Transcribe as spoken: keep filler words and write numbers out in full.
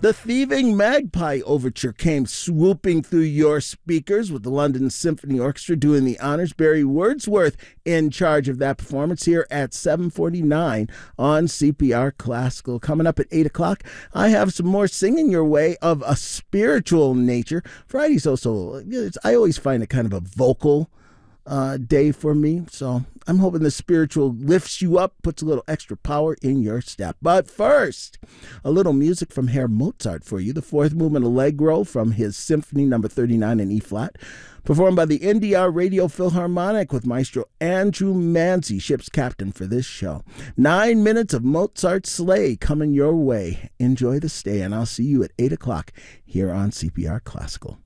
The Thieving Magpie Overture came swooping through your speakers with the London Symphony Orchestra doing the honors. Barry Wordsworth in charge of that performance here at seven forty-nine on C P R Classical. Coming up at eight o'clock, I have some more singing your way of a spiritual nature. Friday's also, it's, I always find it kind of a vocal uh, day for me, so I'm hoping the spiritual lifts you up, puts a little extra power in your step. But first, a little music from Herr Mozart for you. The fourth movement Allegro from his Symphony number thirty-nine in E flat, performed by the N D R Radio Philharmonic with Maestro Andrew Manzi, ship's captain for this show. Nine minutes of Mozart's sleigh coming your way. Enjoy the stay, and I'll see you at eight o'clock here on C P R Classical.